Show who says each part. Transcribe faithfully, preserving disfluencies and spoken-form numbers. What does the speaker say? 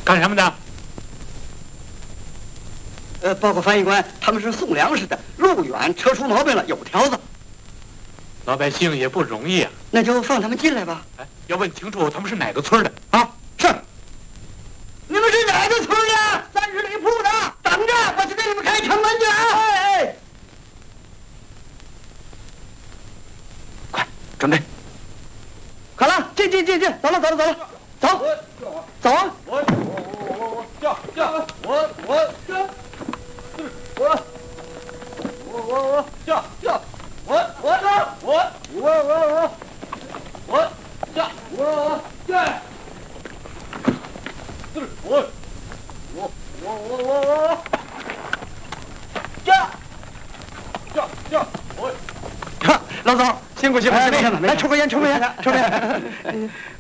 Speaker 1: 干什么的？
Speaker 2: 呃，报告翻译官，他们是送粮食的，路远，车出毛病了，有条子。
Speaker 1: 老百姓也不容易啊。
Speaker 2: 那就放他们进来吧。
Speaker 1: 哎，要问清楚他们是哪个村的啊？
Speaker 2: 是。你们是哪个村的？三十里铺的。等着，我去给你们开城门去啊！哎，快准备。好了，进进进进，走了走了走了，走，走啊！
Speaker 3: 我我我我我叫叫我我叫，我我我我叫叫我我叫我我我我我叫我我叫，是我我我我我我叫叫叫我。
Speaker 2: 老总，辛苦辛苦辛苦，来抽根烟，抽根烟，抽根烟。